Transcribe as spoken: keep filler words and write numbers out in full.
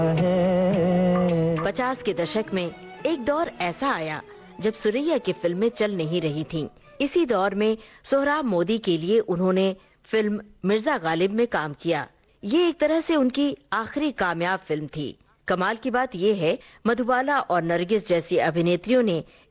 पचास के दशक में एक दौर ऐसा आया जब सुरैया की फिल्में चल नहीं रही थीं। इसी दौर में सोहराब मोदी के लिए उन्होंने फिल्म मिर्जा गालिब में काम किया। ये एक तरह से उनकी आखिरी कामयाब फिल्म थी। कमाल की बात यह है, मधुबाला और नरगिस जैसी अभिनेत्रियों ने